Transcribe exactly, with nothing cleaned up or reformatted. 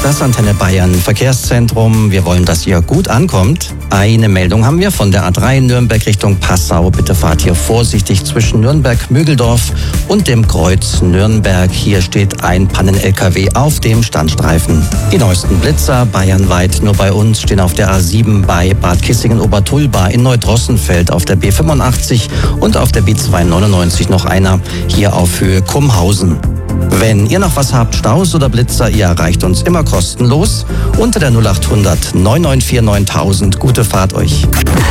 Das Antenne Bayern Verkehrszentrum. Wir wollen, dass ihr gut ankommt. Eine Meldung haben wir von der A drei Nürnberg Richtung Passau. Bitte fahrt hier vorsichtig zwischen Nürnberg-Mügeldorf und dem Kreuz Nürnberg. Hier steht ein Pannen-L K W auf dem Standstreifen. Die neuesten Blitzer bayernweit nur bei uns stehen auf der A sieben bei Bad Kissingen-Obertulba, in Neudrossenfeld, auf der B fünfundachtzig und auf der B zweihundertneunundneunzig noch einer hier auf Höhe Kumhausen. Wenn ihr noch was habt, Staus oder Blitzer, ihr erreicht uns immer kostenlos unter der null acht hundert neun neun vier neuntausend. Gute Fahrt euch.